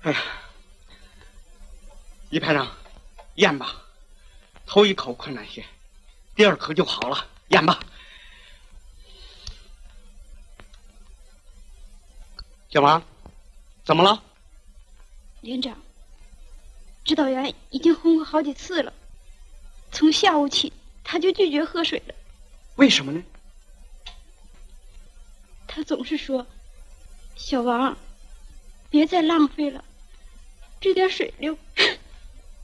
哎呀，李排长，咽吧，头一口困难些，第二口就好了，咽吧。小王，怎么了？ 连长，指导员已经哄我好几次了，从下午起他就拒绝喝水了。 为什么呢？ 他总是说：“小王，别再浪费了，这点水流